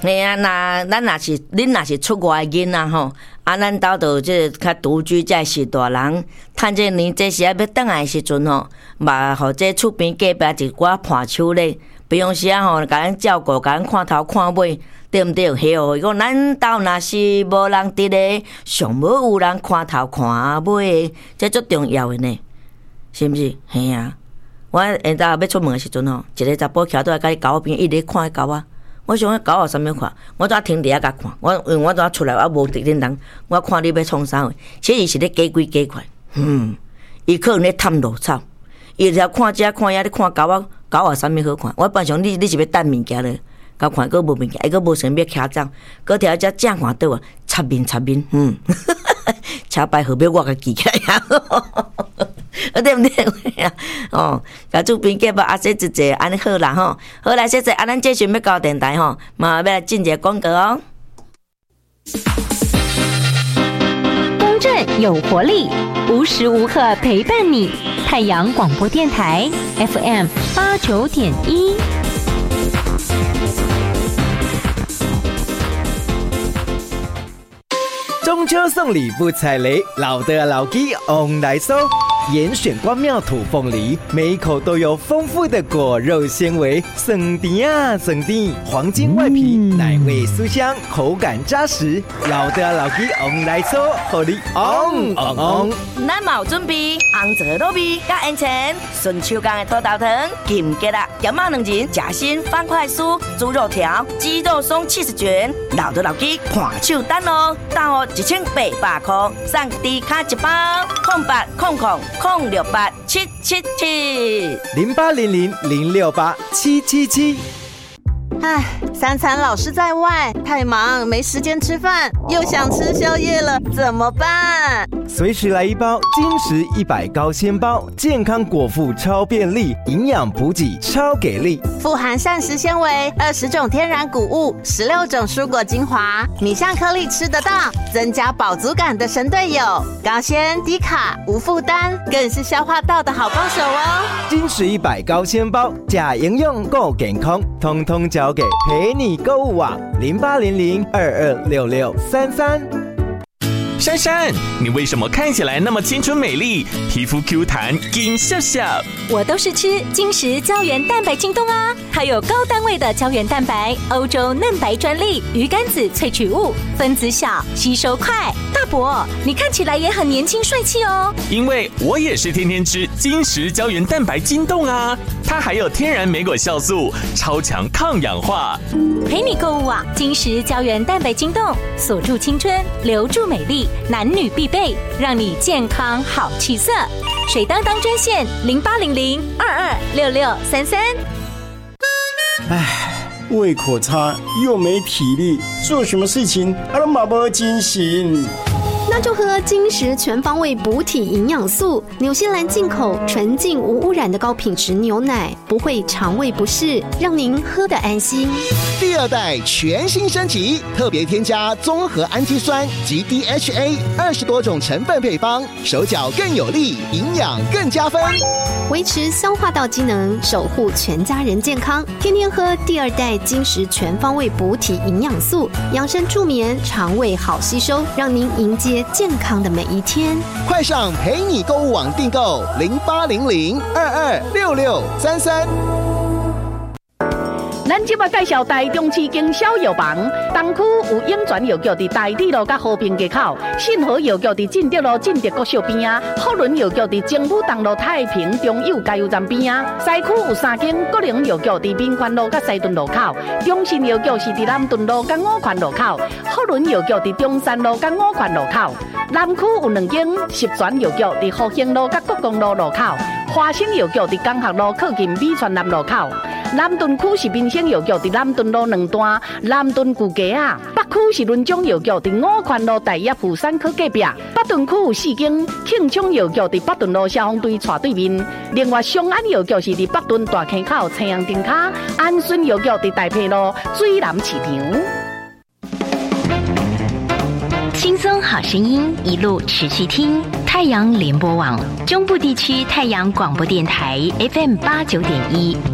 嘿啊，咱恁若是出外的囡仔吼，啊，咱兜就这较独居，才是大人。趁这年这时啊要转来的时阵吼，嘛，互这厝边隔壁一寡伴手咧，平常时啊吼，甲咱照顾，甲咱看头看尾，对毋对？嘿哦，讲咱兜若是无人伫咧，上无有人看头看尾，这足重要的呢，是毋是？嘿啊，我下昼要出门的时阵吼，一个查甫徛倒来甲伊狗边，一直看狗啊。我想狗有啥物看？我怎停伫遐甲看？我怎出来？我无敌恁人，我看你要创啥？其实是咧假鬼假怪。伊可能咧探路草，伊就看遮看遐咧看狗啊，狗有啥物好看？我扮想你是要等物件咧，甲看佫无物件，佫无想要徛走，佫条遮正看倒啊，插面，车牌号码我甲记起来啊，对不对？哦，甲厝边隔壁啊，说一者安尼好啦吼，好来说者啊，咱继续要到电台吼，嘛要来进一个广告哦。 公正有活力，无时无刻陪伴你。太阳广播电台 FM 89.1。 中秋送礼不踩雷，老的老鸡 on 来收。严选关庙土凤梨，每一口都有丰富的果肉纤维，省甜啊省甜，黄金外皮，奶味酥香，口感扎实。老的老鸡 on 来收，互你 on。 咱嘛有准备红枣糯米加烟钱，顺手工的土豆糖、金桔啦、咸肉两仁、夹心方块酥、猪肉条、鸡肉松70卷，老的老鸡看手单哦，单哦1800块，送低卡一包，0800-777-0800-068-777。 唉，三餐老是在外，太忙没时间吃饭，又想吃宵夜了，怎么办？ 随时来一包金石100高纤包，健康果腹超便利，营养补给超给力， 富含膳食纤维，20种天然谷物，16种蔬果精华，米香颗粒吃得到，增加饱足感的神队友，高纤低卡无负担，更是消化道的好帮手哦。 金石100高纤包，假营养够健康，通通交给陪你购物网0800-226633。 珊珊，你为什么看起来那么青春美丽，皮肤 Q 弹紧笑笑？ 我都是吃金石胶原蛋白晶冻啊，它有高单位的胶原蛋白，欧洲嫩白专利，鱼肝子萃取物，分子小，吸收快。大伯，你看起来也很年轻帅气哦。 因为我也是天天吃金石胶原蛋白晶冻啊，它还有天然莓果酵素，超强抗氧化。 陪你购物网，金石胶原蛋白晶冻，锁住青春，留住美丽，男女必备，让你健康好气色。水当当专线0800-226633。 唉，胃口差又没体力，做什么事情都没精神。 那就喝金石全方位补体营养素，纽西兰进口纯净无污染的高品质牛奶，不会肠胃不适，让您喝得安心。 第2代全新升级，特别添加综合氨基酸及 DHA 20多种成分配方，手脚更有力，营养更加分， 维持消化道机能，守护全家人健康。天天喝第2代金石全方位补体营养素，养生助眠，肠胃好吸收，让您迎接健康的每一天。 快上陪你购物网订购0800-226633。 咱今麦介绍台中市经销药房，东区有永泉药局伫台底路甲和平街口，信和药局伫进德路进德国小边啊，福伦药局伫政府东路太平中友加油站边啊，西区有3间国营药局伫民权路甲西屯路口，中信药局是伫南屯路甲五权路口，福伦药局伫中山路甲五权路口，南区有2间十全药局伫福兴路甲国公路路口，华兴药局伫江学路靠近美泉南路口。南屯区是民生药局伫南屯路2段南屯旧街啊，北区是伦中药局伫五权路大业妇产科隔壁，北屯区有4间庆昌药局伫北屯路消防队斜对面，另外松安药局是伫北屯大坑口青阳灯卡，安顺药局伫大坪路水南市场。 轻松好声音，一路持续听。太阳联播网中部地区太阳广播电台 FM 89.1。